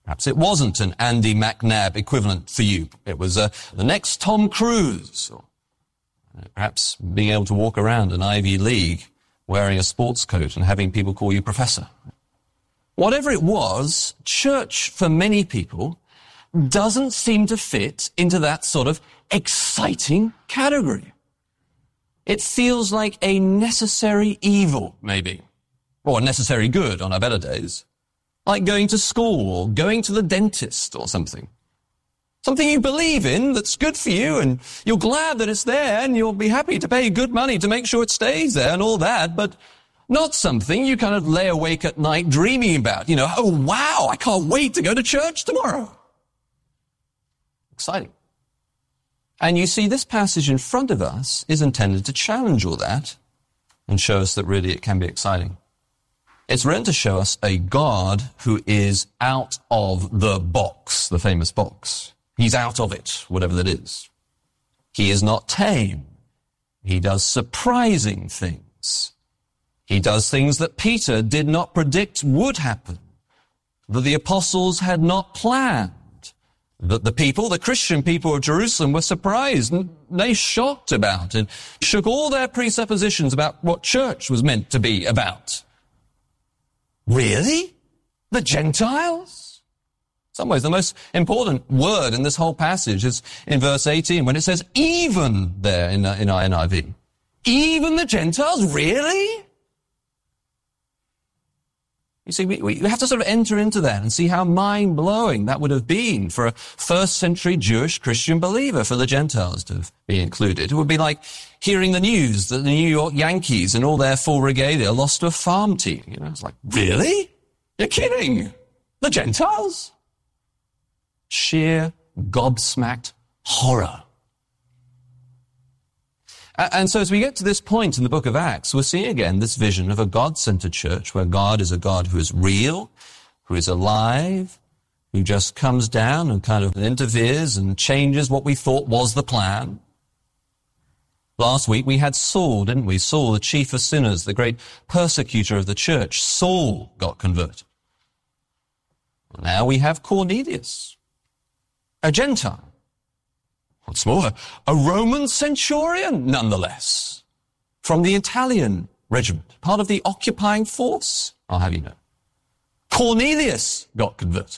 Perhaps it wasn't an Andy McNabb equivalent for you. It was the next Tom Cruise. Or perhaps being able to walk around an Ivy League wearing a sports coat and having people call you professor. Whatever it was, church for many people doesn't seem to fit into that sort of exciting category. It feels like a necessary evil, maybe, or a necessary good on our better days, like going to school or going to the dentist or something. Something you believe in that's good for you, and you're glad that it's there, and you'll be happy to pay good money to make sure it stays there and all that, but not something you kind of lay awake at night dreaming about. You know, oh wow, I can't wait to go to church tomorrow. Exciting. And you see, this passage in front of us is intended to challenge all that and show us that really it can be exciting. It's written to show us a God who is out of the box, the famous box. He's out of it, whatever that is. He is not tame. He does surprising things. He does things that Peter did not predict would happen, that the apostles had not planned, that the people, the Christian people of Jerusalem, were surprised and they shocked about and shook all their presuppositions about what church was meant to be about. Really? The Gentiles? In some ways, the most important word in this whole passage is in verse 18, when it says even there in our NIV. Even the Gentiles? Really? You see, we have to sort of enter into that and see how mind-blowing that would have been for a first-century Jewish Christian believer, for the Gentiles to be included. It would be like hearing the news that the New York Yankees and all their full regalia lost to a farm team. You know, it's like, really? You're kidding? The Gentiles? Sheer gobsmacked horror. And so as we get to this point in the book of Acts, we're seeing again this vision of a God-centered church where God is a God who is real, who is alive, who just comes down and kind of interferes and changes what we thought was the plan. Last week we had Saul, didn't we? Saul, the chief of sinners, the great persecutor of the church. Saul got converted. Now we have Cornelius, a Gentile. What's more, a Roman centurion, nonetheless, from the Italian regiment, part of the occupying force, I'll have you know. Cornelius got converted.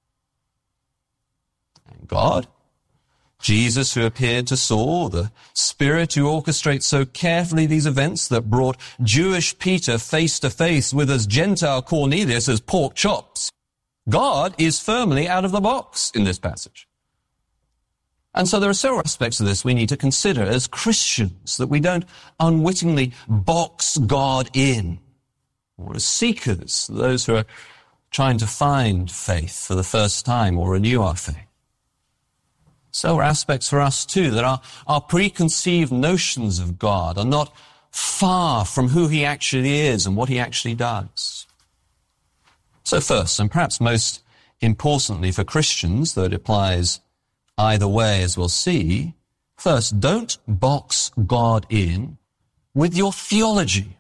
And God, Jesus who appeared to Saul, the Spirit who orchestrates so carefully these events that brought Jewish Peter face to face with as Gentile Cornelius as pork chops. God is firmly out of the box in this passage. And so there are several aspects of this we need to consider as Christians, that we don't unwittingly box God in, or as seekers, those who are trying to find faith for the first time or renew our faith. So are aspects for us too, that our preconceived notions of God are not far from who he actually is and what he actually does. So first, and perhaps most importantly for Christians, though it applies either way, as we'll see, first, don't box God in with your theology.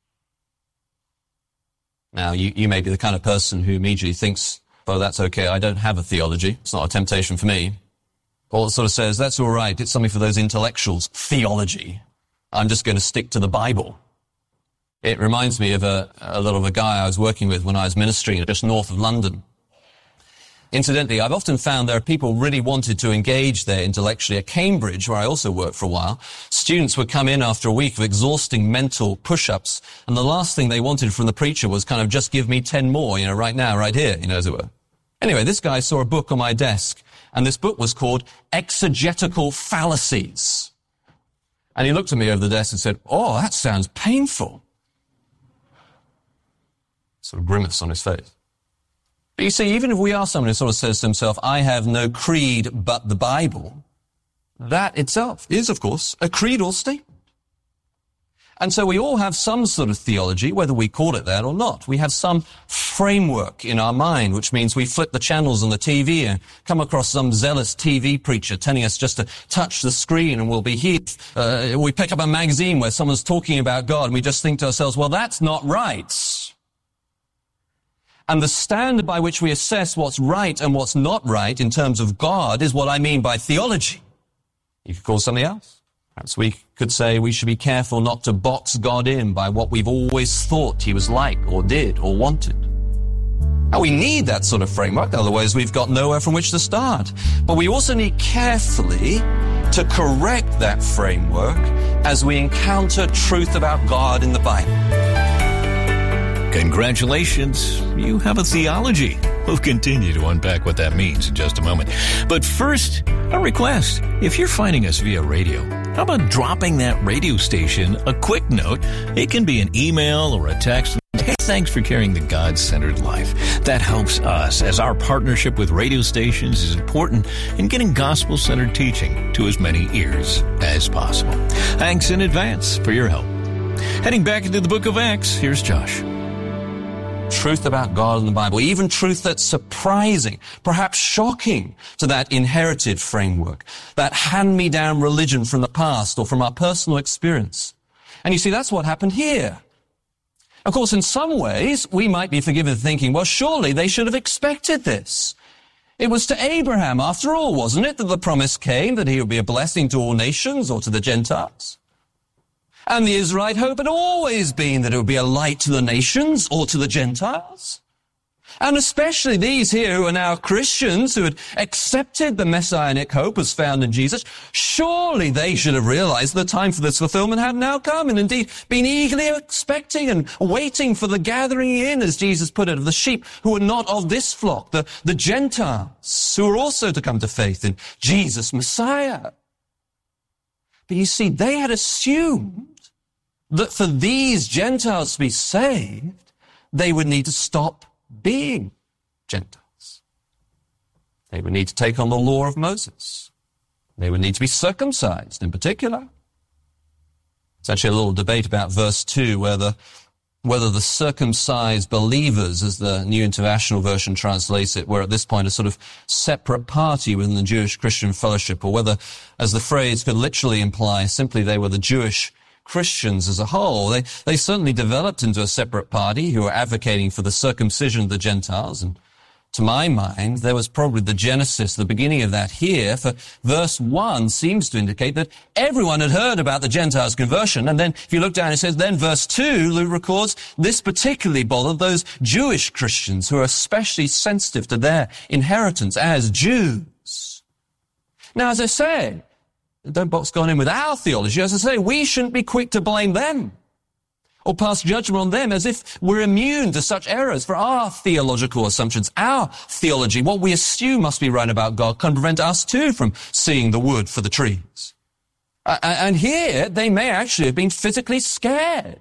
Now, you may be the kind of person who immediately thinks, oh, that's okay, I don't have a theology. It's not a temptation for me. Or it sort of says, that's all right, it's something for those intellectuals, theology. I'm just going to stick to the Bible. It reminds me of a guy I was working with when I was ministering just north of London. Incidentally, I've often found there are people really wanted to engage there intellectually. At Cambridge, where I also worked for a while, students would come in after a week of exhausting mental push-ups, and the last thing they wanted from the preacher was kind of just give me 10 more, right now, right here, as it were. Anyway, this guy saw a book on my desk, and this book was called Exegetical Fallacies. And he looked at me over the desk and said, oh, that sounds painful. Sort of grimace on his face. But you see, even if we are someone who sort of says to himself, I have no creed but the Bible, that itself is, of course, a creedal statement. And so we all have some sort of theology, whether we call it that or not. We have some framework in our mind, which means we flip the channels on the TV and come across some zealous TV preacher telling us just to touch the screen and we'll be healed. We pick up a magazine where someone's talking about God and we just think to ourselves, well, that's not right. And the standard by which we assess what's right and what's not right in terms of God is what I mean by theology. You could call it something else. Perhaps we could say we should be careful not to box God in by what we've always thought he was like or did or wanted. Now, we need that sort of framework, otherwise we've got nowhere from which to start. But we also need carefully to correct that framework as we encounter truth about God in the Bible. Congratulations, you have a theology. We'll continue to unpack what that means in just a moment. But first, a request. If you're finding us via radio, how about dropping that radio station a quick note? It can be an email or a text. Hey, thanks for carrying the God-centered life. That helps us, as our partnership with radio stations is important in getting gospel-centered teaching to as many ears as possible. Thanks in advance for your help. Heading back into the book of Acts, here's Josh. Truth about God in the Bible, even truth that's surprising, perhaps shocking to that inherited framework, that hand-me-down religion from the past or from our personal experience. And you see, that's what happened here. Of course, in some ways, we might be forgiven for thinking, well, surely they should have expected this. It was to Abraham, after all, wasn't it, that the promise came that he would be a blessing to all nations or to the Gentiles? And the Israelite hope had always been that it would be a light to the nations or to the Gentiles. And especially these here who are now Christians who had accepted the messianic hope as found in Jesus, surely they should have realized the time for this fulfillment had now come, and indeed been eagerly expecting and waiting for the gathering in, as Jesus put it, of the sheep who are not of this flock, the Gentiles, who are also to come to faith in Jesus Messiah. But you see, they had assumed that for these Gentiles to be saved, they would need to stop being Gentiles. They would need to take on the law of Moses. They would need to be circumcised in particular. It's actually a little debate about verse 2, whether the circumcised believers, as the New International Version translates it, were at this point a sort of separate party within the Jewish Christian fellowship, or whether, as the phrase could literally imply, simply they were the Jewish Christians as a whole. They certainly developed into a separate party who were advocating for the circumcision of the Gentiles. And to my mind, there was probably the genesis, the beginning of that here. For verse 1 seems to indicate that everyone had heard about the Gentiles' conversion. And then if you look down, it says, then verse 2, Luke records, this particularly bothered those Jewish Christians who are especially sensitive to their inheritance as Jews. Now, as I say, don't box God in with our theology. As I say, we shouldn't be quick to blame them or pass judgment on them as if we're immune to such errors. For our theological assumptions, our theology, what we assume must be right about God, can prevent us too from seeing the wood for the trees. And here, they may actually have been physically scared.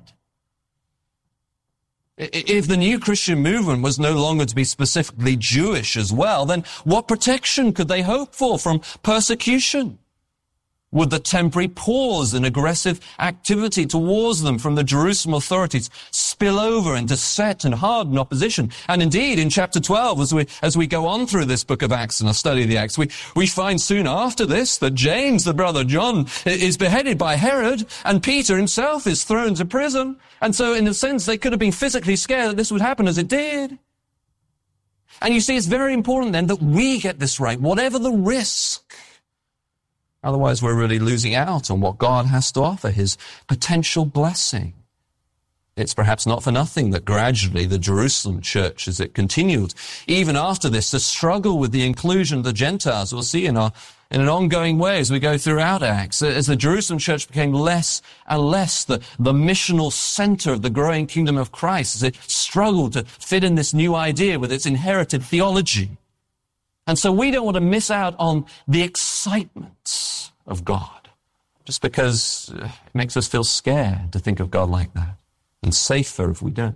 If the new Christian movement was no longer to be specifically Jewish as well, then what protection could they hope for from persecution? Would the temporary pause in aggressive activity towards them from the Jerusalem authorities spill over into set and hardened opposition? And indeed, in chapter 12, as we go on through this book of Acts and our study of the Acts, we find soon after this that James, the brother John, is beheaded by Herod, and Peter himself is thrown to prison. And so, in a sense, they could have been physically scared that this would happen as it did. And you see, it's very important then that we get this right, whatever the risk. Otherwise, we're really losing out on what God has to offer, his potential blessing. It's perhaps not for nothing that gradually the Jerusalem church, as it continued, even after this, to struggle with the inclusion of the Gentiles. We'll see in an ongoing way as we go throughout Acts, as the Jerusalem church became less and less the missional center of the growing kingdom of Christ, as it struggled to fit in this new idea with its inherited theology. And so we don't want to miss out on the excitement of God, just because it makes us feel scared to think of God like that, and safer if we don't.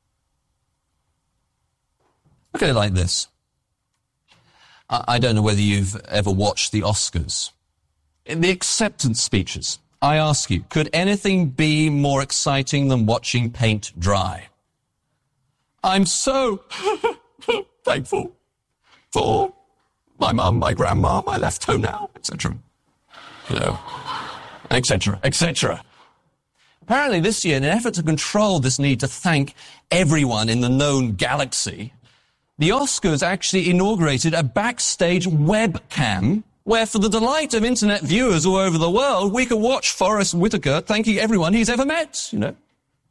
Look at it like this. I don't know whether you've ever watched the Oscars. In the acceptance speeches, I ask you, could anything be more exciting than watching paint dry? I'm so thankful for my mum, my grandma, my left toenail, etc. etc., etc. Apparently this year, in an effort to control this need to thank everyone in the known galaxy, the Oscars actually inaugurated a backstage webcam where, for the delight of internet viewers all over the world, we could watch Forrest Whitaker thanking everyone he's ever met, you know.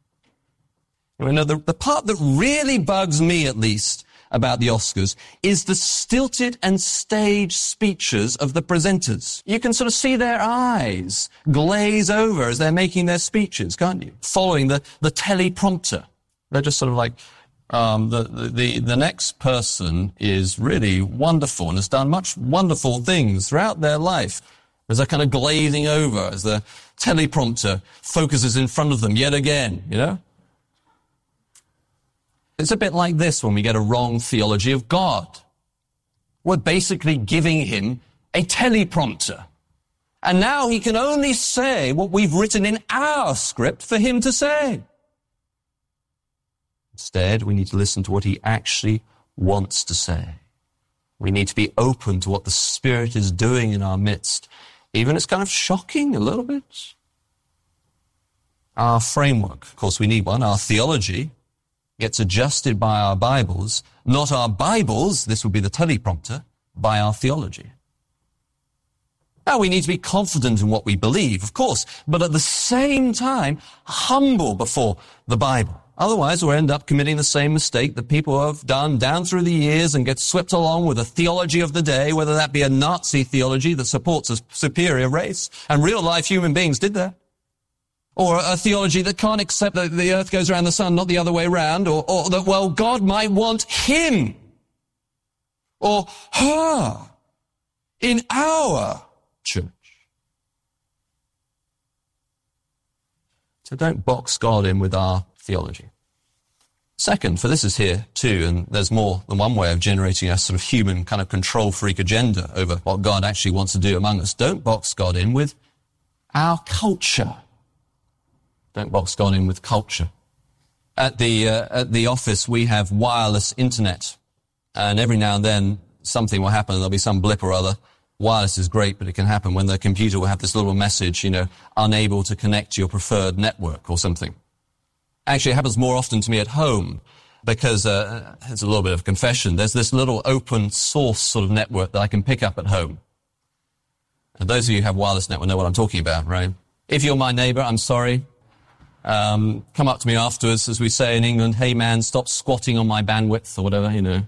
The part that really bugs me, at least, about the Oscars is the stilted and staged speeches of the presenters. You can sort of see their eyes glaze over as they're making their speeches, can't you? Following the teleprompter. They're just sort of like, the next person is really wonderful and has done much wonderful things throughout their life. As they're kind of glazing over as the teleprompter focuses in front of them yet again, you know? It's a bit like this when we get a wrong theology of God. We're basically giving him a teleprompter. And now he can only say what we've written in our script for him to say. Instead, we need to listen to what he actually wants to say. We need to be open to what the Spirit is doing in our midst. Even it's kind of shocking a little bit. Our framework, of course we need one, our theology, gets adjusted by our Bibles, not our Bibles, this would be the teleprompter, by our theology. Now, we need to be confident in what we believe, of course, but at the same time, humble before the Bible. Otherwise, we'll end up committing the same mistake that people have done down through the years and get swept along with a theology of the day, whether that be a Nazi theology that supports a superior race, and real-life human beings did that. Or a theology that can't accept that the earth goes around the sun, not the other way around, or that, well, God might want him or her in our church. So don't box God in with our theology. Second, for this is here too, and there's more than one way of generating a sort of human kind of control freak agenda over what God actually wants to do among us. Don't box God in with our culture. Don't box God in with culture. At the office, we have wireless internet. And every now and then, something will happen. There'll be some blip or other. Wireless is great, but it can happen when the computer will have this little message, unable to connect to your preferred network or something. Actually, it happens more often to me at home because, it's a little bit of confession. There's this little open source sort of network that I can pick up at home. And those of you who have wireless network know what I'm talking about, right? If you're my neighbor, I'm sorry. Come up to me afterwards, as we say in England, hey man, stop squatting on my bandwidth or whatever, Anyway,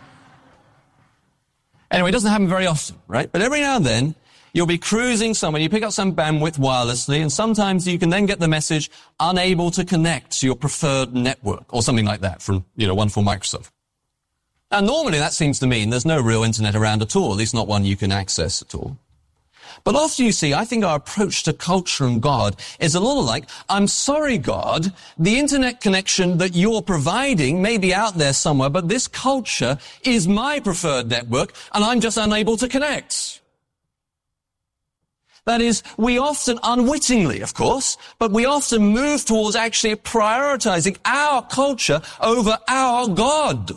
it doesn't happen very often, right? But every now and then, you'll be cruising somewhere, you pick up some bandwidth wirelessly, and sometimes you can then get the message, unable to connect to your preferred network, or something like that from, wonderful Microsoft. Now, normally that seems to mean there's no real internet around at all, at least not one you can access at all. But often you see, I think our approach to culture and God is a little like, I'm sorry, God, the internet connection that you're providing may be out there somewhere, but this culture is my preferred network, and I'm just unable to connect. That is, we often, unwittingly, of course, but we often move towards actually prioritizing our culture over our God.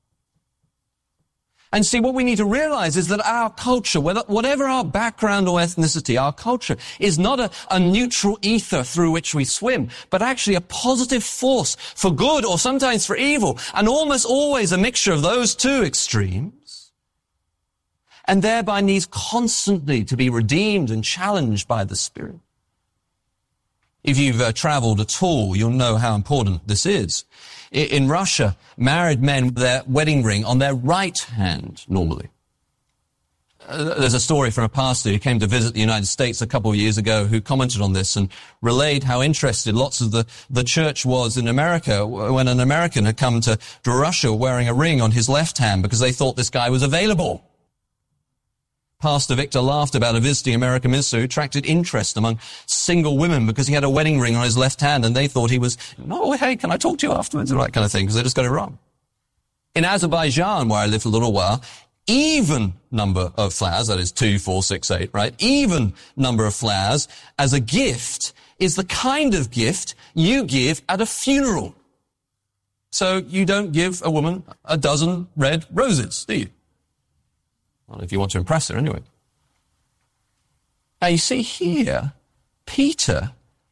And see, what we need to realize is that our culture, whatever our background or ethnicity, our culture is not a neutral ether through which we swim, but actually a positive force for good or sometimes for evil, and almost always a mixture of those two extremes, and thereby needs constantly to be redeemed and challenged by the Spirit. If you've traveled at all, you'll know how important this is. In Russia, married men with their wedding ring on their right hand, normally. There's a story from a pastor who came to visit the United States a couple of years ago who commented on this and relayed how interested lots of the church was in America when an American had come to Russia wearing a ring on his left hand because they thought this guy was available. Pastor Victor laughed about a visiting American minister who attracted interest among single women because he had a wedding ring on his left hand and they thought he was, oh, hey, can I talk to you afterwards? Or that kind of thing, because they just got it wrong. In Azerbaijan, where I lived for a little while, even number of flowers, that is 2, 4, 6, 8, right? Even number of flowers as a gift is the kind of gift you give at a funeral. So you don't give a woman a dozen red roses, do you? Well, if you want to impress her, anyway. Now, you see here, Peter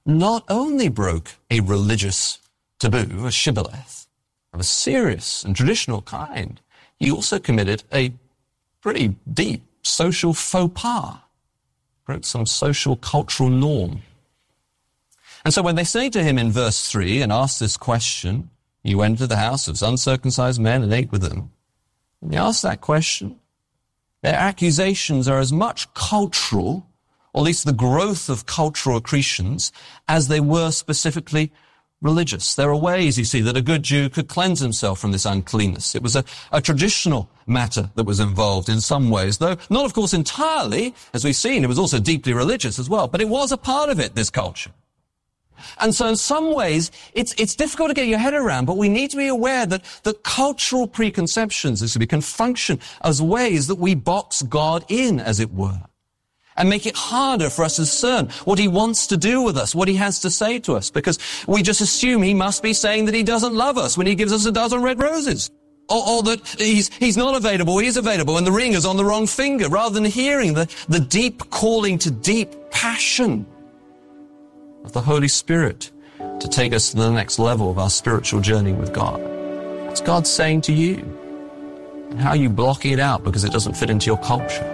not only broke a religious taboo, a shibboleth, of a serious and traditional kind, he also committed a pretty deep social faux pas, broke some social cultural norm. And so when they say to him in verse 3 and ask this question, you went to the house of uncircumcised men and ate with them. When they ask that question, their accusations are as much cultural, or at least the growth of cultural accretions, as they were specifically religious. There are ways, you see, that a good Jew could cleanse himself from this uncleanness. It was a traditional matter that was involved in some ways, though not, of course, entirely. As we've seen, it was also deeply religious as well, but it was a part of it, this culture. And so in some ways, it's difficult to get your head around, but we need to be aware that the cultural preconceptions, can function as ways that we box God in, as it were, and make it harder for us to discern what he wants to do with us, what he has to say to us, because we just assume he must be saying that he doesn't love us when he gives us a dozen red roses. Or that he's not available, he's available, and the ring is on the wrong finger, rather than hearing the deep calling to deep passion of the Holy Spirit to take us to the next level of our spiritual journey with God. What's God saying to you? And how are you blocking it out because it doesn't fit into your culture?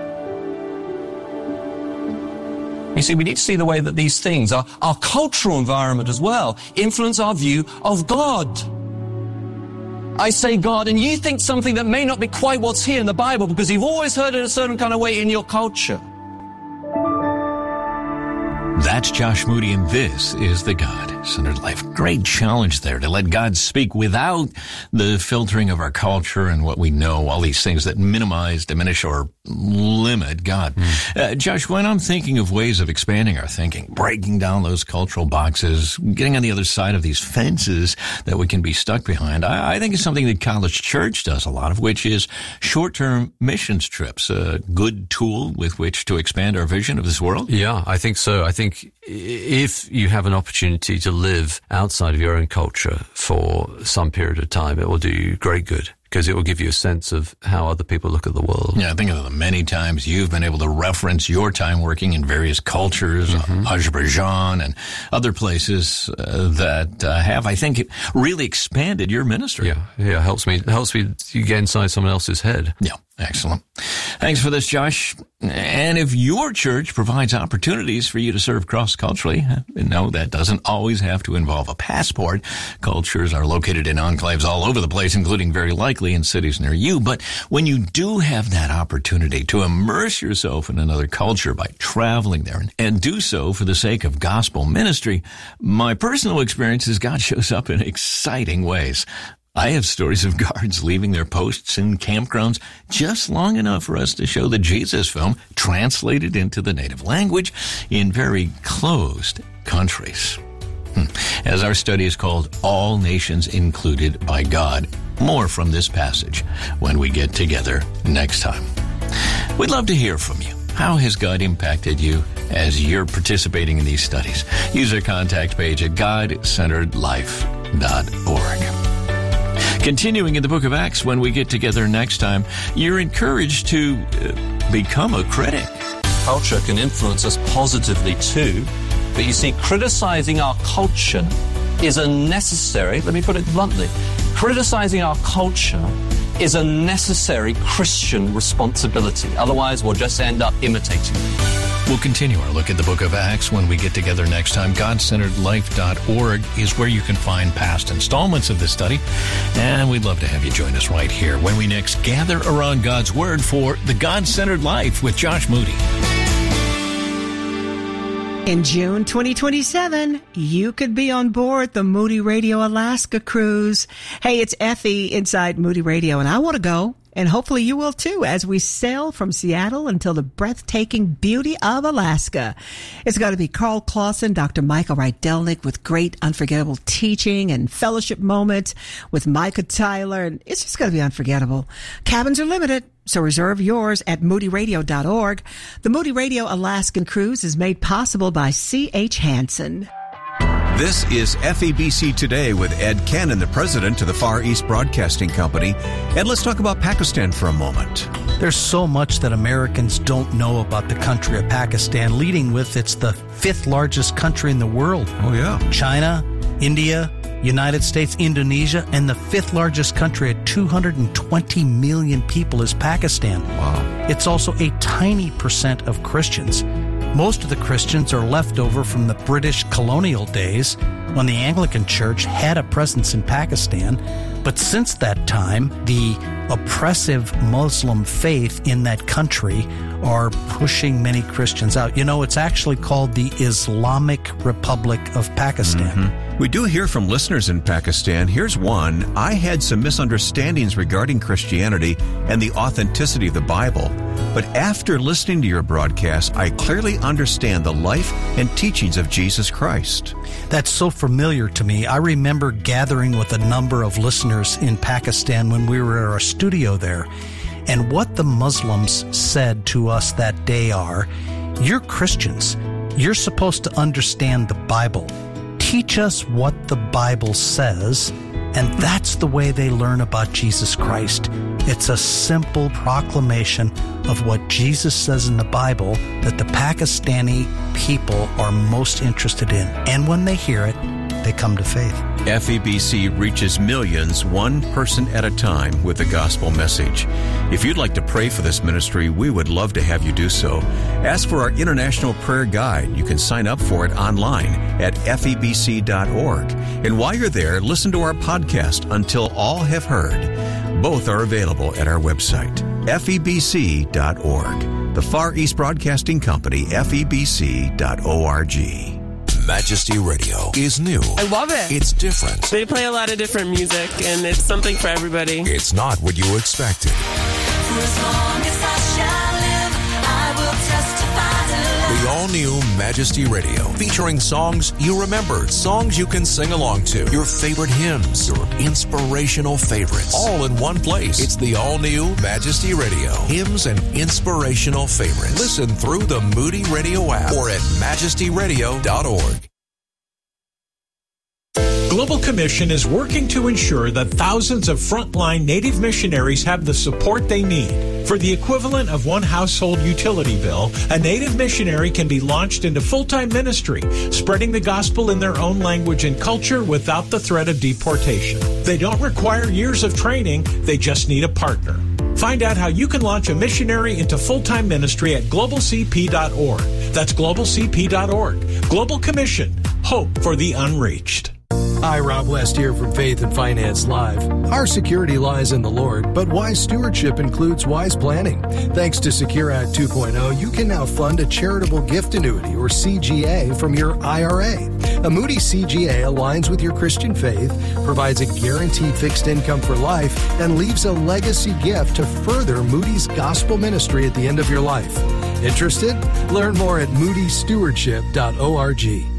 You see, we need to see the way that these things, our cultural environment as well, influence our view of God. I say God, and you think something that may not be quite what's here in the Bible because you've always heard it a certain kind of way in your culture. That's Josh Moody, and this is The God-Centered Life. Great challenge there to let God speak without the filtering of our culture and what we know, all these things that minimize, diminish, or limit God. Josh, when I'm thinking of ways of expanding our thinking, breaking down those cultural boxes, getting on the other side of these fences that we can be stuck behind, I think it's something that College Church does a lot of, which is short-term missions trips, a good tool with which to expand our vision of this world. Yeah, I think so. I think if you have an opportunity to live outside of your own culture for some period of time, it will do you great good, because it will give you a sense of how other people look at the world. Yeah, think of the many times you've been able to reference your time working in various cultures, Azerbaijan and other places that have, I think, really expanded your ministry. Yeah, it helps me you get inside someone else's head. Yeah. Excellent. Thanks for this, Josh. And if your church provides opportunities for you to serve cross-culturally, no, that doesn't always have to involve a passport. Cultures are located in enclaves all over the place, including very likely in cities near you. But when you do have that opportunity to immerse yourself in another culture by traveling there and do so for the sake of gospel ministry, my personal experience is God shows up in exciting ways. I have stories of guards leaving their posts in campgrounds just long enough for us to show the Jesus film translated into the native language in very closed countries. As our study is called All Nations Included by God, more from this passage when we get together next time. We'd love to hear from you. How has God impacted you as you're participating in these studies? Use our contact page at godcenteredlife.org. Continuing in the book of Acts, when we get together next time, you're encouraged to become a critic. Culture can influence us positively too, but you see, criticizing our culture is a necessary, let me put it bluntly, criticizing our culture is a necessary Christian responsibility. Otherwise, we'll just end up imitating them. We'll continue our look at the book of Acts when we get together next time. GodCenteredLife.org is where you can find past installments of this study. And we'd love to have you join us right here when we next gather around God's Word for The God-Centered Life with Josh Moody. In June 2027, you could be on board the Moody Radio Alaska cruise. Hey, it's Effie inside Moody Radio, and I want to go. And hopefully you will too, as we sail from Seattle until the breathtaking beauty of Alaska. It's going to be Carl Clausen, Dr. Michael Rydelnik with great unforgettable teaching and fellowship moments with Micah Tyler. And it's just going to be unforgettable. Cabins are limited, so reserve yours at moodyradio.org. The Moody Radio Alaskan Cruise is made possible by C.H. Hansen. This is FEBC Today with Ed Cannon, the president of the Far East Broadcasting Company. And let's talk about Pakistan for a moment. There's so much that Americans don't know about the country of Pakistan, leading with it's the 5th largest country in the world. Oh, yeah. China, India, United States, Indonesia, and the 5th largest country at 220 million people is Pakistan. Wow. It's also a tiny percent of Christians. Most of the Christians are left over from the British colonial days when the Anglican Church had a presence in Pakistan. But since that time, the oppressive Muslim faith in that country are pushing many Christians out. You know, it's actually called the Islamic Republic of Pakistan. Mm-hmm. We do hear from listeners in Pakistan. Here's one. I had some misunderstandings regarding Christianity and the authenticity of the Bible. But after listening to your broadcast, I clearly understand the life and teachings of Jesus Christ. That's so familiar to me. I remember gathering with a number of listeners in Pakistan when we were at our studio there. And what the Muslims said to us that day are, you're Christians. You're supposed to understand the Bible. Teach us what the Bible says. And that's the way they learn about Jesus Christ. It's a simple proclamation of what Jesus says in the Bible that the Pakistani people are most interested in. And when they hear it, they come to faith. FEBC reaches millions, one person at a time, with the gospel message. If you'd like to pray for this ministry, we would love to have you do so. Ask for our International Prayer Guide. You can sign up for it online at febc.org. And while you're there, listen to our podcast, Until All Have Heard. Both are available at our website, febc.org. The Far East Broadcasting Company, febc.org. Majesty Radio is new. I love it. It's different. They play a lot of different music, and it's something for everybody. It's not what you expected. For as long as I shall live, I will testify to love. The all-new Majesty Radio, featuring songs you remember, songs you can sing along to, your favorite hymns, your inspirational favorites, all in one place. It's the all-new Majesty Radio, hymns and inspirational favorites. Listen through the Moody Radio app or at majestyradio.org. Global Commission is working to ensure that thousands of frontline Native missionaries have the support they need. For the equivalent of one household utility bill, a Native missionary can be launched into full-time ministry, spreading the gospel in their own language and culture without the threat of deportation. They don't require years of training, they just need a partner. Find out how you can launch a missionary into full-time ministry at globalcp.org. That's globalcp.org. Global Commission. Hope for the unreached. Hi, Rob West here from Faith and Finance Live. Our security lies in the Lord, but wise stewardship includes wise planning. Thanks to Secure Act 2.0, you can now fund a charitable gift annuity, or CGA, from your IRA. A Moody CGA aligns with your Christian faith, provides a guaranteed fixed income for life, and leaves a legacy gift to further Moody's gospel ministry at the end of your life. Interested? Learn more at moodystewardship.org.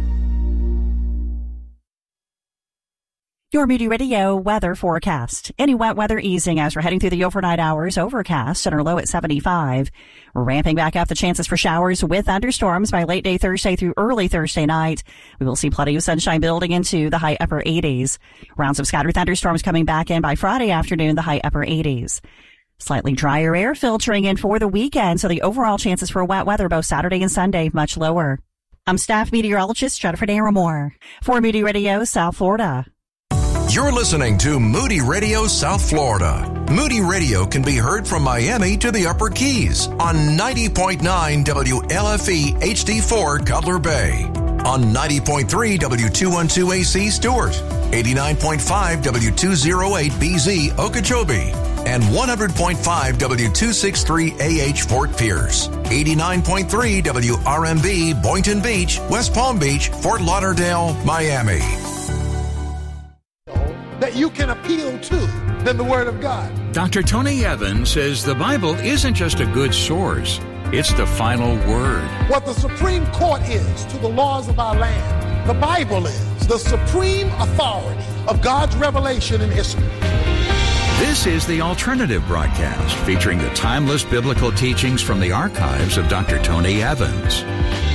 Your Moody Radio weather forecast. Any wet weather easing as we're heading through the overnight hours. Overcast and our low at 75. Ramping back up the chances for showers with thunderstorms by late day Thursday through early Thursday night. We will see plenty of sunshine building into the high upper 80s. Rounds of scattered thunderstorms coming back in by Friday afternoon, the high upper 80s. Slightly drier air filtering in for the weekend, so the overall chances for wet weather both Saturday and Sunday much lower. I'm staff meteorologist Jennifer Naramore for Moody Radio, South Florida. You're listening to Moody Radio South Florida. Moody Radio can be heard from Miami to the Upper Keys on 90.9 WLFE HD4 Cutler Bay, on 90.3 W212 AC Stewart, 89.5 W208 BZ Okeechobee, and 100.5 W263 AH Fort Pierce, 89.3 WRMB Boynton Beach, West Palm Beach, Fort Lauderdale, Miami. That you can appeal to than the Word of God. Dr. Tony Evans says the Bible isn't just a good source, it's the final word. What the Supreme Court is to the laws of our land, the Bible is the supreme authority of God's revelation in history. This is the Alternative Broadcast, featuring the timeless biblical teachings from the archives of Dr. Tony Evans.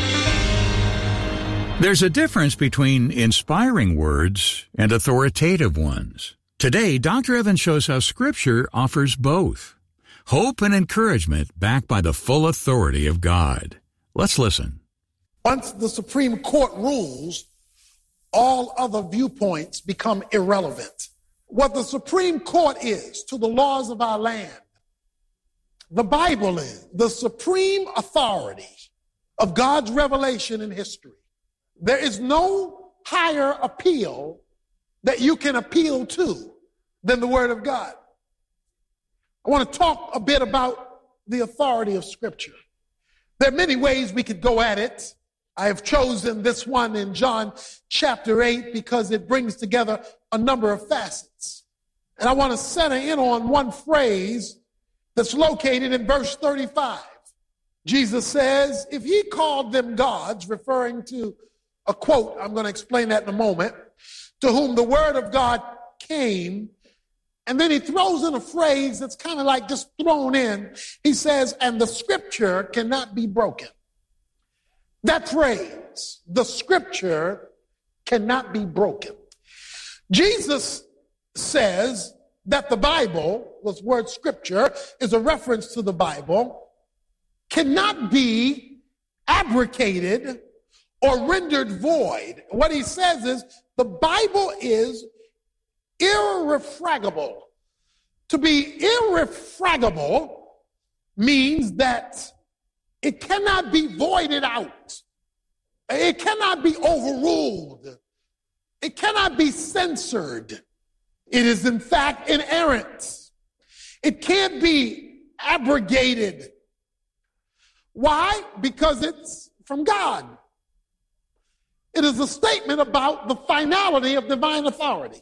There's a difference between inspiring words and authoritative ones. Today, Dr. Evans shows how Scripture offers both. Hope and encouragement backed by the full authority of God. Let's listen. Once the Supreme Court rules, all other viewpoints become irrelevant. What the Supreme Court is to the laws of our land, the Bible is the supreme authority of God's revelation in history. There is no higher appeal that you can appeal to than the Word of God. I want to talk a bit about the authority of Scripture. There are many ways we could go at it. I have chosen this one in John chapter 8 because it brings together a number of facets. And I want to center in on one phrase that's located in verse 35. Jesus says, if ye called them gods, referring to a quote, I'm going to explain that in a moment, to whom the word of God came, and then he throws in a phrase that's kind of like just thrown in. He says, and the scripture cannot be broken. That phrase, the scripture cannot be broken. Jesus says that the Bible, this word scripture is a reference to the Bible, cannot be abrogated or rendered void. What he says is the Bible is irrefragable. To be irrefragable means that it cannot be voided out. It cannot be overruled. It cannot be censored. It is in fact inerrant. It can't be abrogated. Why? Because it's from God. It is a statement about the finality of divine authority.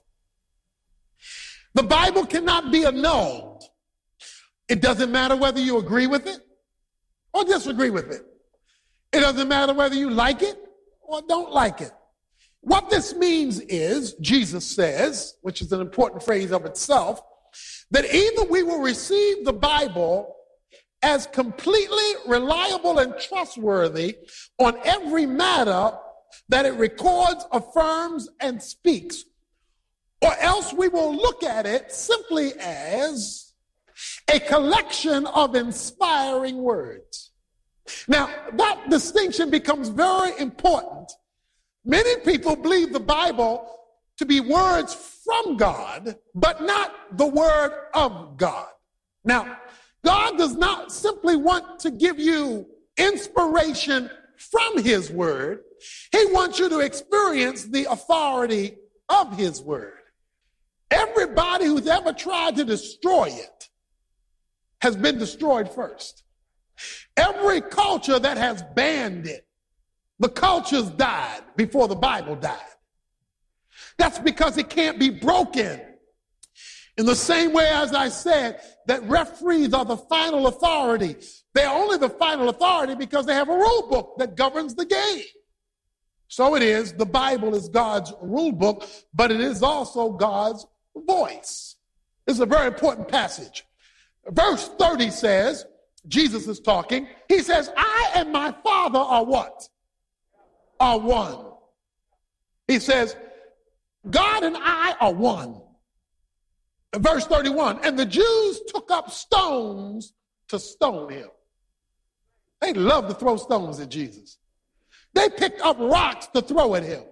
The Bible cannot be annulled. It doesn't matter whether you agree with it or disagree with it. It doesn't matter whether you like it or don't like it. What this means is, Jesus says, which is an important phrase of itself, that either we will receive the Bible as completely reliable and trustworthy on every matter that it records, affirms, and speaks, or else we will look at it simply as a collection of inspiring words. Now, that distinction becomes very important. Many people believe the Bible to be words from God, but not the word of God. Now, God does not simply want to give you inspiration from his word. He wants you to experience the authority of his word. Everybody who's ever tried to destroy it has been destroyed first. Every culture that has banned it, the cultures died before the Bible died. That's because it can't be broken. In the same way as I said that referees are the final authority, they're only the final authority because they have a rule book that governs the game. So it is, the Bible is God's rule book, but it is also God's voice. This is a very important passage. Verse 30 says, Jesus is talking, he says, I and my Father are what? Are one. He says, God and I are one. Verse 31, and the Jews took up stones to stone him. They love to throw stones at Jesus. They picked up rocks to throw at him.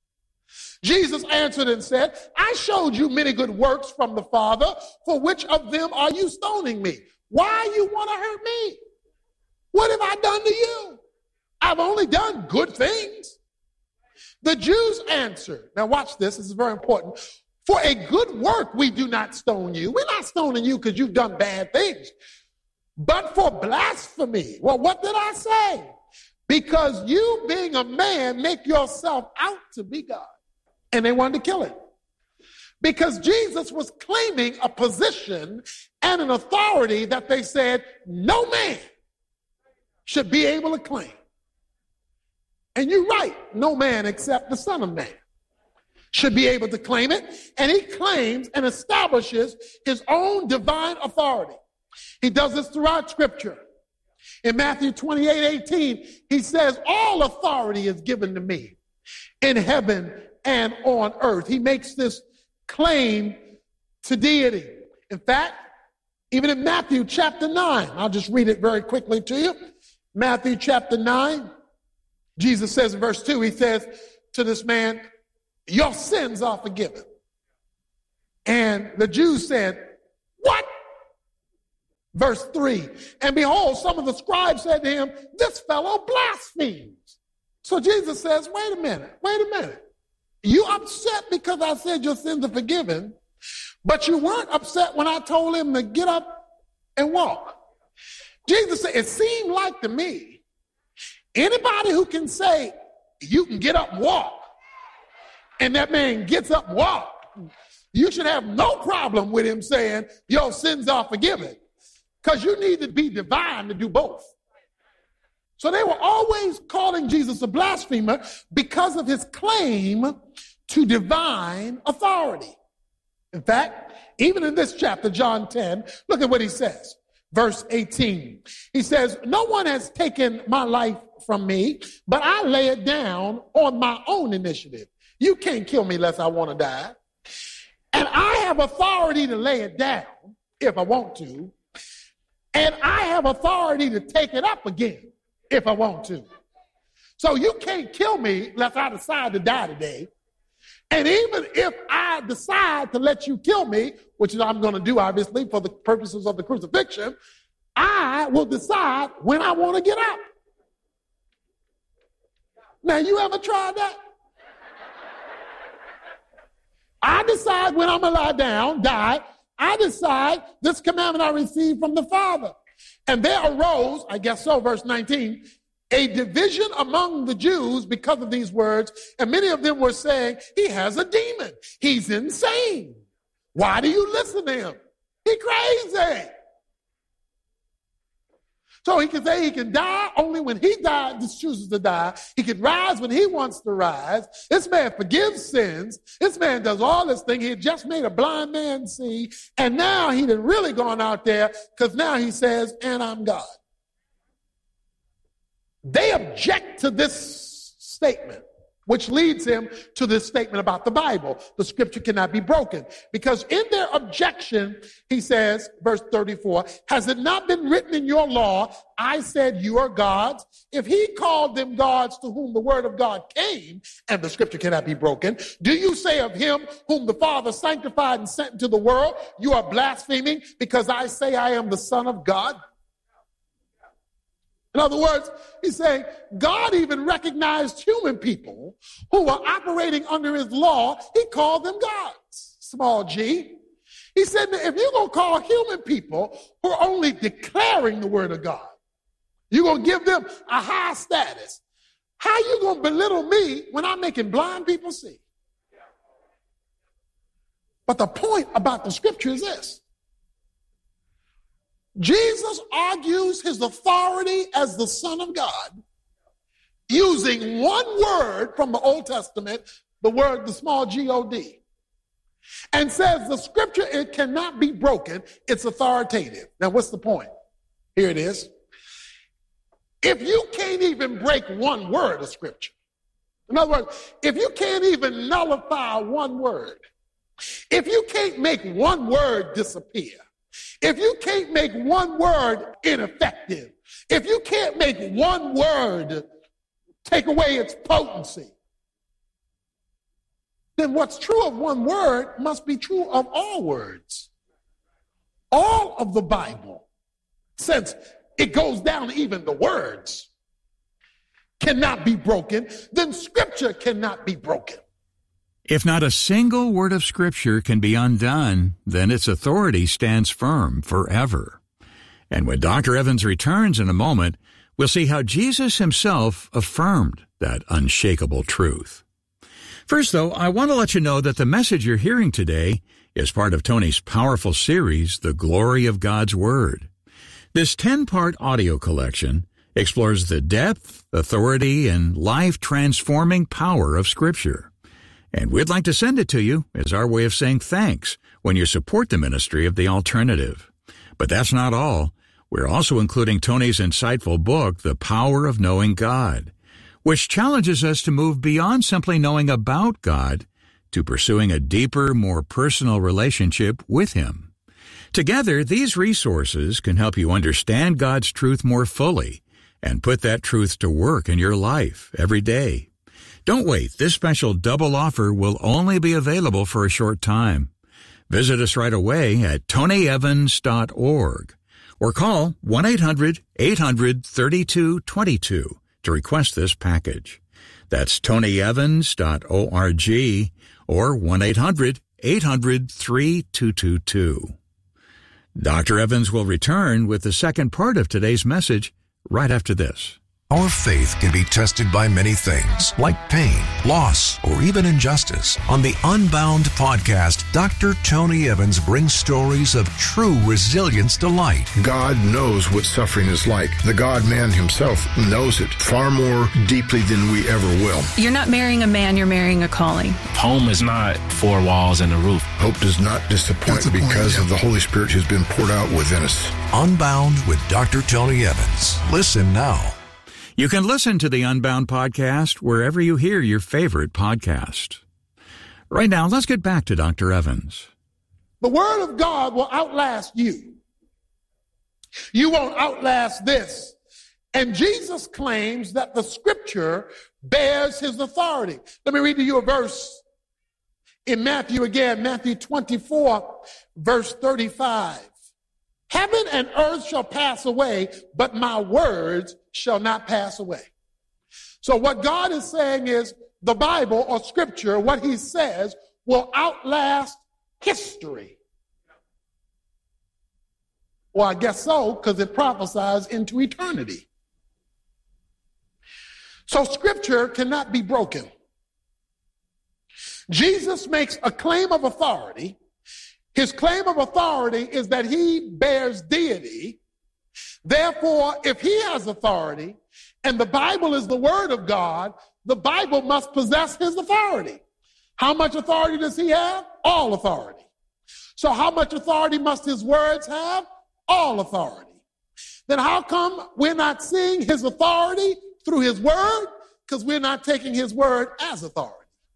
Jesus answered and said, I showed you many good works from the Father. For which of them are you stoning me? Why you want to hurt me? What have I done to you? I've only done good things. The Jews answered. Now watch this. This is very important. For a good work we do not stone you. We're not stoning you because you've done bad things. But for blasphemy. Well, what did I say? Because you, being a man, make yourself out to be God. And they wanted to kill him. Because Jesus was claiming a position and an authority that they said no man should be able to claim. And you're right, no man except the Son of Man should be able to claim it. And he claims and establishes his own divine authority. He does this throughout Scripture. In Matthew 28:18, he says, all authority is given to me in heaven and on earth. He makes this claim to deity. In fact, Even in Matthew chapter 9, I'll just read it very quickly to you. Matthew chapter 9, Jesus says in verse 2, he says to this man, your sins are forgiven. And the Jews said, what? Verse 3, and behold, some of the scribes said to him, this fellow blasphemes. So Jesus says, wait a minute. You upset because I said your sins are forgiven, but you weren't upset when I told him to get up and walk. Jesus said, it seemed like to me, anybody who can say you can get up and walk, and that man gets up and walks, you should have no problem with him saying your sins are forgiven, because you need to be divine to do both. So they were always calling Jesus a blasphemer because of his claim to divine authority. In fact, even in this chapter, John 10, look at what he says. Verse 18, he says, no one has taken my life from me, but I lay it down on my own initiative. You can't kill me unless I want to die. And I have authority to lay it down if I want to. And I have authority to take it up again if I want to. So you can't kill me unless I decide to die today. And even if I decide to let you kill me, which I'm going to do, obviously, for the purposes of the crucifixion, I will decide when I want to get up. Now, you ever tried that? I decide when I'm going to lie down, die. I decide this commandment I received from the Father. And there arose, I guess so, verse 19, a division among the Jews because of these words, and many of them were saying, he has a demon. He's insane. Why do you listen to him? He's crazy. So he can say he can die only when he chooses to die. He can rise when he wants to rise. This man forgives sins. This man does all this thing. He had just made a blind man see, and now he done really gone out there because now he says, and I'm God. They object to this statement, which leads him to this statement about the Bible. The scripture cannot be broken. Because in their objection, he says, verse 34, has it not been written in your law, I said you are gods? If he called them gods to whom the word of God came, and the scripture cannot be broken, do you say of him whom the Father sanctified and sent into the world, you are blaspheming because I say I am the Son of God? In other words, he's saying God even recognized human people who were operating under his law. He called them gods, small g. He said, if you're going to call human people who are only declaring the word of God, you're going to give them a high status, how you going to belittle me when I'm making blind people see? But the point about the scripture is this. Jesus argues his authority as the Son of God using one word from the Old Testament, the small G-O-D, and says the scripture, it cannot be broken. It's authoritative. Now, what's the point? Here it is. If you can't even break one word of scripture, in other words, if you can't even nullify one word, if you can't make one word disappear, if you can't make one word ineffective, if you can't make one word take away its potency, then what's true of one word must be true of all words. All of the Bible, since it goes down to even the words, cannot be broken, then scripture cannot be broken. If not a single word of Scripture can be undone, then its authority stands firm forever. And when Dr. Evans returns in a moment, we'll see how Jesus himself affirmed that unshakable truth. First, though, I want to let you know that the message you're hearing today is part of Tony's powerful series, The Glory of God's Word. This 10-part audio collection explores the depth, authority, and life-transforming power of Scripture. And we'd like to send it to you as our way of saying thanks when you support the ministry of The Alternative. But that's not all. We're also including Tony's insightful book, The Power of Knowing God, which challenges us to move beyond simply knowing about God to pursuing a deeper, more personal relationship with Him. Together, these resources can help you understand God's truth more fully and put that truth to work in your life every day. Don't wait. This special double offer will only be available for a short time. Visit us right away at tonyevans.org or call 1-800-800-3222 to request this package. That's tonyevans.org or 1-800-800-3222. Dr. Evans will return with the second part of today's message right after this. Our faith can be tested by many things, like pain, loss, or even injustice. On the Unbound podcast, Dr. Tony Evans brings stories of true resilience to light. God knows what suffering is like. The God-man himself knows it far more deeply than we ever will. You're not marrying a man, you're marrying a calling. Home is not 4 walls and a roof. Hope does not disappoint because of the Holy Spirit who's been poured out within us. Unbound with Dr. Tony Evans. Listen now. You can listen to the Unbound podcast wherever you hear your favorite podcast. Right now, let's get back to Dr. Evans. The Word of God will outlast you. You won't outlast this. And Jesus claims that the Scripture bears his authority. Let me read to you a verse in Matthew again, Matthew 24, verse 35. Heaven and earth shall pass away, but my words shall not pass away. So what God is saying is the Bible or Scripture, what he says, will outlast history. Well, I guess so, because it prophesies into eternity. So Scripture cannot be broken. Jesus makes a claim of authority. His claim of authority is that he bears deity. Therefore, if he has authority and the Bible is the Word of God, the Bible must possess his authority. How much authority does he have? All authority. So how much authority must his words have? All authority. Then how come we're not seeing his authority through his word? Because we're not taking his word as authority.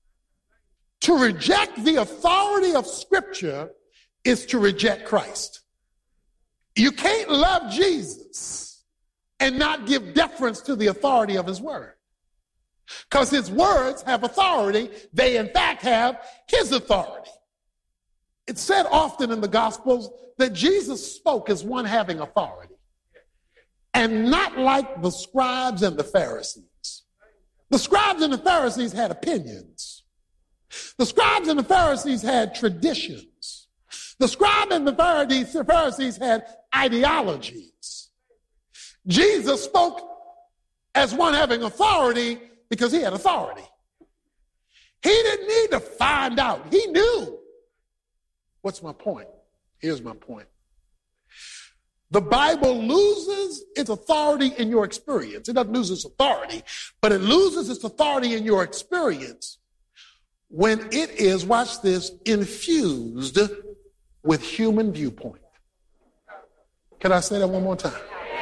To reject the authority of Scripture is to reject Christ. You can't love Jesus and not give deference to the authority of his word. Because his words have authority. They, in fact, have his authority. It's said often in the Gospels that Jesus spoke as one having authority, and not like the scribes and the Pharisees. The scribes and the Pharisees had opinions. The scribes and the Pharisees had traditions. The scribe and the Pharisees had ideologies. Jesus spoke as one having authority because he had authority. He didn't need to find out. He knew. What's my point? Here's my point. The Bible loses its authority in your experience. It doesn't lose its authority, but it loses its authority in your experience when it is, watch this, infused with human viewpoint. Can I say that one more time?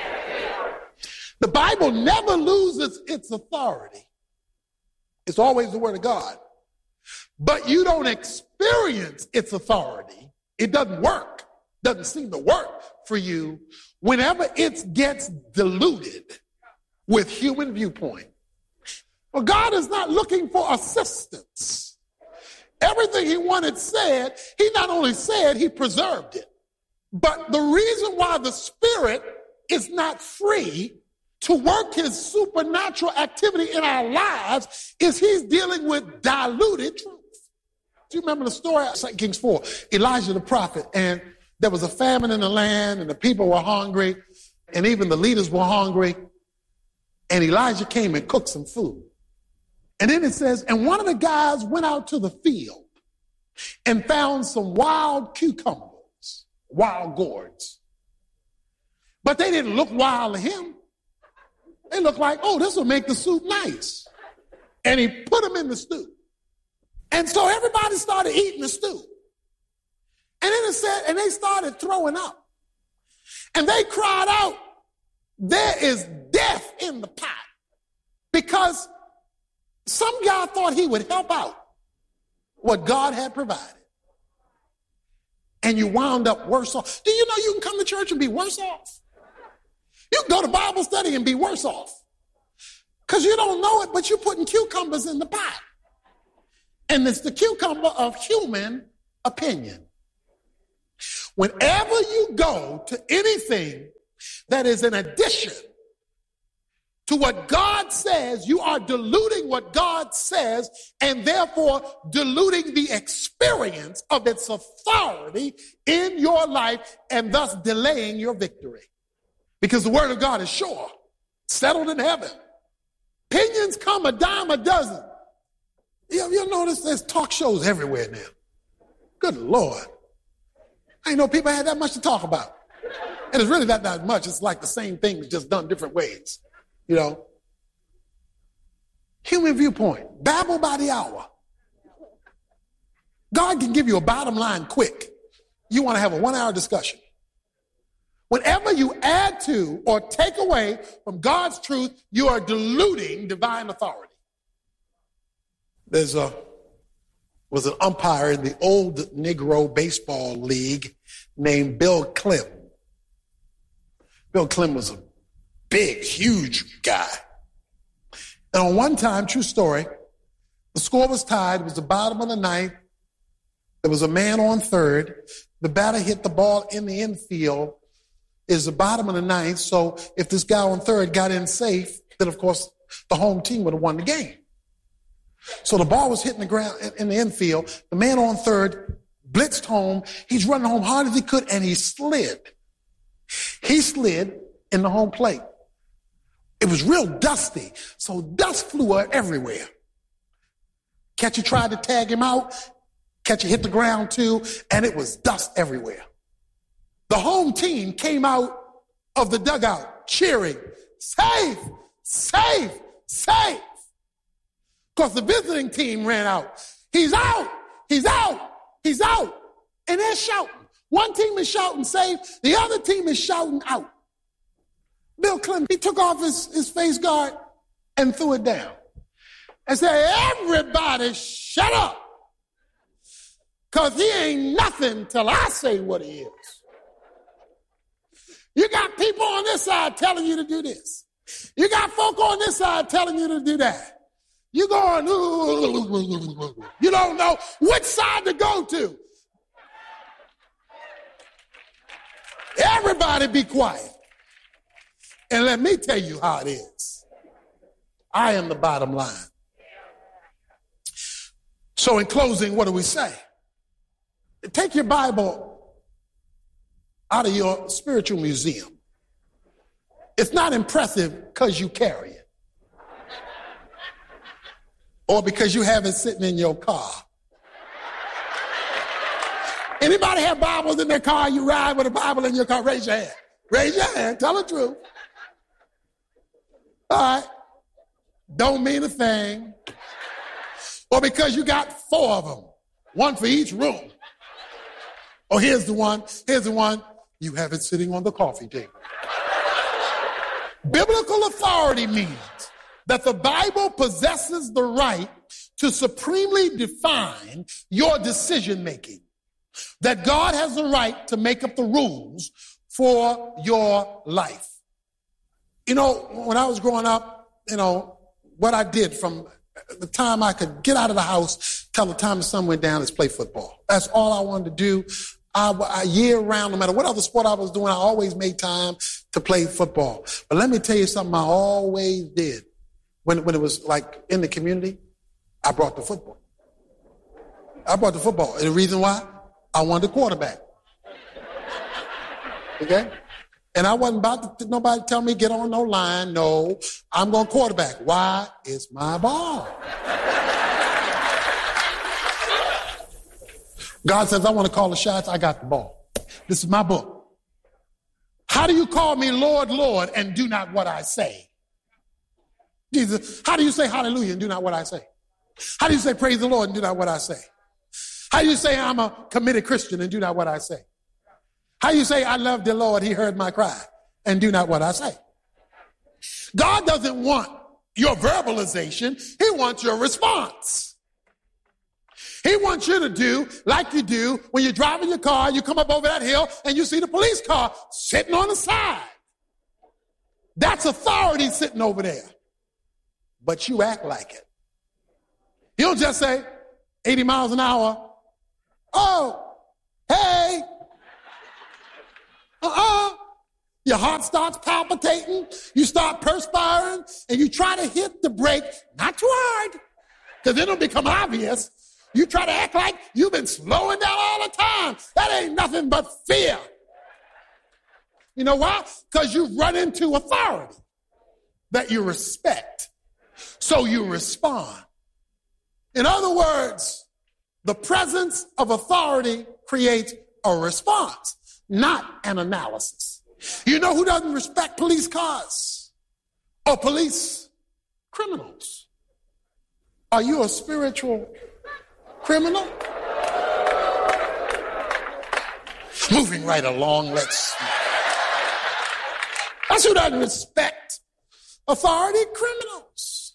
The Bible never loses its authority. It's always the Word of God. But you don't experience its authority. It doesn't work. Doesn't seem to work for you whenever it gets diluted with human viewpoint. Well, God is not looking for assistance. Everything he wanted said, he not only said, he preserved it. But the reason why the Spirit is not free to work his supernatural activity in our lives is he's dealing with diluted truth. Do you remember the story of 2 Kings 4? Elijah the prophet, and there was a famine in the land, and the people were hungry, and even the leaders were hungry. And Elijah came and cooked some food. And then it says, and one of the guys went out to the field and found some wild cucumbers, wild gourds. But they didn't look wild to him. They looked like, oh, this will make the soup nice. And he put them in the stew. And so everybody started eating the stew. And then it said, and they started throwing up. And they cried out, there is death in the pot. Because some guy thought he would help out what God had provided. and you wound up worse off. Do you know you can come to church and be worse off? You can go to Bible study and be worse off. Because you don't know it, but you're putting cucumbers in the pot. And it's the cucumber of human opinion. Whenever you go to anything that is an addition to what God says, you are diluting what God says and therefore diluting the experience of its authority in your life and thus delaying your victory. Because the word of God is sure, settled in heaven. Opinions come a dime a dozen. You'll notice there's talk shows everywhere now. Good Lord. I didn't know people had that much to talk about. And it's really not much. It's like the same thing, just done different ways. You know. Human viewpoint. Babble by the hour. God can give you a bottom line quick. You want to have a 1-hour discussion. Whenever you add to or take away from God's truth, you are diluting divine authority. Was an umpire in the old Negro baseball league named Bill Clem. Bill Clem was a big, huge guy. And on one time, true story, the score was tied. It was the bottom of the ninth. There was a man on third. The batter hit the ball in the infield. It's the bottom of the ninth. So if this guy on third got in safe, then of course the home team would have won the game. So the ball was hitting the ground in the infield. The man on third blitzed home. He's running home hard as he could, and he slid. He slid in the home plate. It was real dusty, so dust flew everywhere. Catcher tried to tag him out. Catcher hit the ground too, and it was dust everywhere. The home team came out of the dugout cheering, "Safe, safe, safe." Because the visiting team ran out. "He's out, he's out, he's out." And they're shouting. One team is shouting safe, the other team is shouting out. Bill Clem, he took off his face guard and threw it down. And said, "Everybody shut up. Because he ain't nothing till I say what he is." You got people on this side telling you to do this. You got folk on this side telling you to do that. You going, you don't know which side to go to. Everybody be quiet. And let me tell you how it is. I am the bottom line. So in closing, what do we say? Take your Bible out of your spiritual museum. It's not impressive because you carry it. Or because you have it sitting in your car. Anybody have Bibles in their car? You ride with a Bible in your car? Raise your hand. Raise your hand. Tell the truth. All right. Don't mean a thing. Or because you got 4 of them. One for each room. Or here's the one. Here's the one. You have it sitting on the coffee table. Biblical authority means that the Bible possesses the right to supremely define your decision making. That God has the right to make up the rules for your life. You know, when I was growing up, you know, what I did from the time I could get out of the house till the time the sun went down is play football. That's all I wanted to do. I year round, no matter what other sport I was doing, I always made time to play football. But let me tell you something I always did. When it was like in the community, I brought the football. I brought the football. And the reason why? I wanted the quarterback. Okay? And I wasn't about to nobody tell me get on no line. No, I'm going quarterback. Why? It's my ball. God says, I want to call the shots. I got the ball. This is my book. How do you call me Lord, Lord, and do not what I say? Jesus, how do you say hallelujah and do not what I say? How do you say praise the Lord and do not what I say? How do you say I'm a committed Christian and do not what I say? How do you say I love the Lord, he heard my cry, and do not what I say? God doesn't want your verbalization. He wants your response. He wants you to do like you do when you're driving your car, you come up over that hill and you see the police car sitting on the side. That's authority sitting over there. But you act like it. He'll just say 80 miles an hour. Oh, hey. Your heart starts palpitating. You start perspiring and you try to hit the brake, not too hard, because it'll become obvious. You try to act like you've been slowing down all the time. That ain't nothing but fear. You know why? Because you've run into authority that you respect. So you respond. In other words, the presence of authority creates a response, not an analysis. You know who doesn't respect police cars or police criminals? Are you a spiritual criminal? Moving right along, that's who doesn't respect authority, criminals.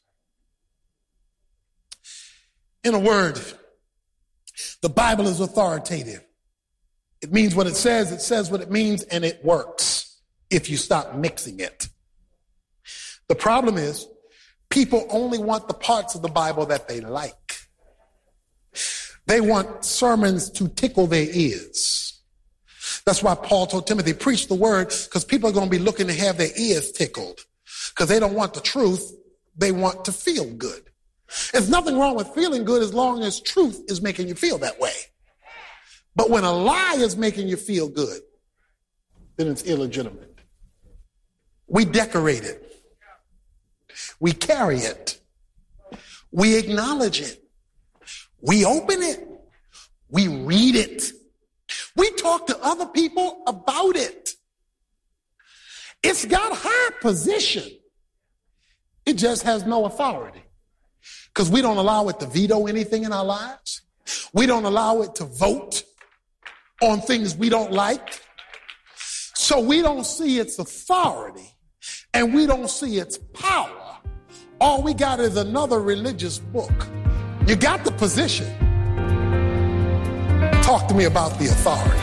In a word, the Bible is authoritative. It means what it says what it means, and it works if you stop mixing it. The problem is, people only want the parts of the Bible that they like. They want sermons to tickle their ears. That's why Paul told Timothy, preach the word, because people are going to be looking to have their ears tickled, because they don't want the truth. They want to feel good. There's nothing wrong with feeling good as long as truth is making you feel that way. But when a lie is making you feel good, then it's illegitimate. We decorate it. We carry it. We acknowledge it. We open it. We read it. We talk to other people about it. It's got high position. It just has no authority. Because we don't allow it to veto anything in our lives. We don't allow it to vote on things we don't like. So we don't see its authority and we don't see its power. All we got is another religious book. You got the position. Talk to me about the authority.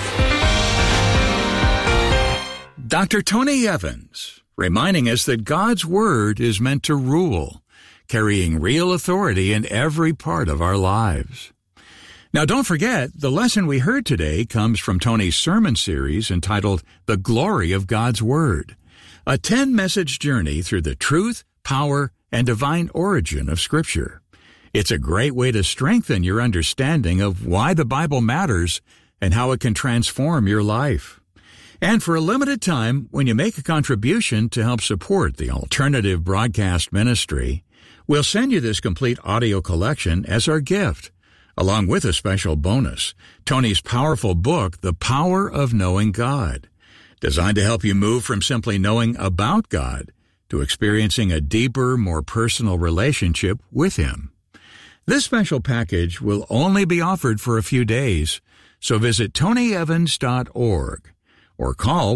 Dr. Tony Evans, reminding us that God's Word is meant to rule, carrying real authority in every part of our lives. Now, don't forget, the lesson we heard today comes from Tony's sermon series entitled The Glory of God's Word, a 10-message journey through the truth, power, and divine origin of Scripture. It's a great way to strengthen your understanding of why the Bible matters and how it can transform your life. And for a limited time, when you make a contribution to help support the alternative broadcast ministry, we'll send you this complete audio collection as our gift, along with a special bonus, Tony's powerful book, The Power of Knowing God, designed to help you move from simply knowing about God to experiencing a deeper, more personal relationship with Him. This special package will only be offered for a few days, so visit tonyevans.org or call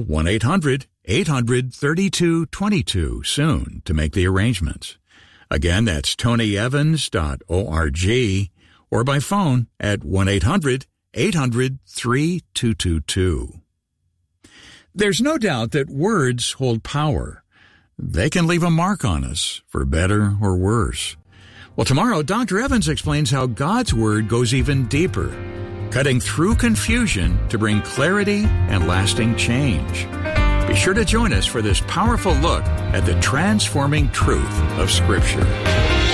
1-800-800-3222 soon to make the arrangements. Again, that's tonyevans.org or by phone at 1-800-800-3222. There's no doubt that words hold power. They can leave a mark on us, for better or worse. Well, tomorrow, Dr. Evans explains how God's Word goes even deeper, cutting through confusion to bring clarity and lasting change. Be sure to join us for this powerful look at the transforming truth of Scripture.